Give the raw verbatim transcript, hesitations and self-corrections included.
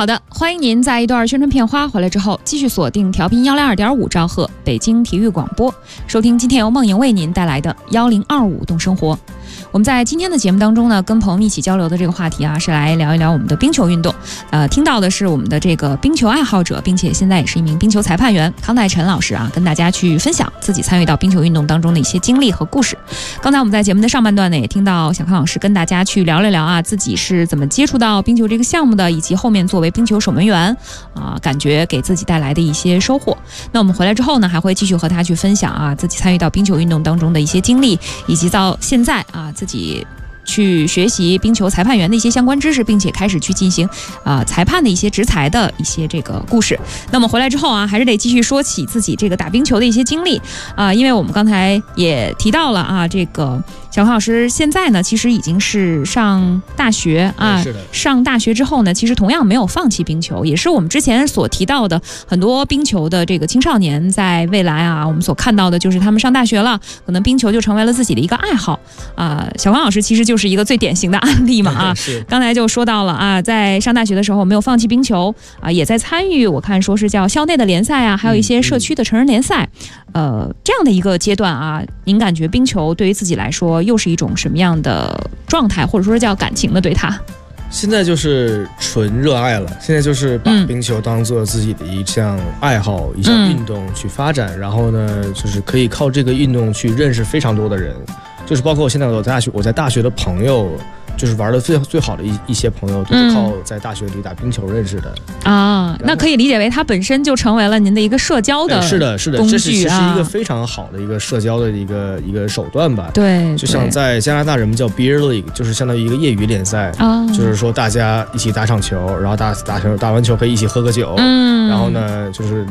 好的，欢迎您在一段宣传片花回来之后，继续锁定调频幺零二点五兆赫北京体育广播，收听今天由梦莹为您带来的幺零二五动生活。我们在今天的节目当中呢，跟朋友们一起交流的这个话题啊，是来聊一聊我们的冰球运动。呃，听到的是我们的这个冰球爱好者，并且现在也是一名冰球裁判员康代晨老师啊，跟大家去分享自己参与到冰球运动当中的一些经历和故事。刚才我们在节目的上半段呢，也听到小康老师跟大家去聊了聊啊，自己是怎么接触到冰球这个项目的，以及后面作为冰球守门员啊，感觉给自己带来的一些收获。那我们回来之后呢，还会继续和他去分享啊，自己参与到冰球运动当中的一些经历，以及到现在啊自己去学习冰球裁判员的一些相关知识，并且开始去进行啊、呃、裁判的一些执裁的一些这个故事。那么回来之后啊，还是得继续说起自己这个打冰球的一些经历啊、呃，因为我们刚才也提到了啊，这个小康老师现在呢，其实已经是上大学啊， 是的。 上大学之后呢，其实同样没有放弃冰球，也是我们之前所提到的很多冰球的这个青少年，在未来啊，我们所看到的就是他们上大学了，可能冰球就成为了自己的一个爱好啊、呃。小康老师其实就是一个最典型的案例嘛啊，刚才就说到了啊，在上大学的时候没有放弃冰球啊，也在参与，我看说是叫校内的联赛啊，还有一些社区的成人联赛。嗯嗯呃，这样的一个阶段啊，您感觉冰球对于自己来说又是一种什么样的状态，或者说是叫感情的对它？ 现在就是纯热爱了，现在就是把冰球当做自己的一项爱好、嗯、一项运动去发展，然后呢，就是可以靠这个运动去认识非常多的人，就是包括我现在我在大学，我在大学的朋友。就是玩的最最好的一一些朋友都是靠在大学里打冰球认识的、嗯、 啊，那可以理解为它本身就成为了您的一个社交的工具、啊、 是的，是的，这是其实一个非常好的一个社交的一个一个手段吧。 对， 就像在加拿大人们叫 Beer League， 就是相当于一个业余联赛、啊、就是说大家一起打场球，然后打打球打完球可以一起喝个酒，嗯，然后呢就是。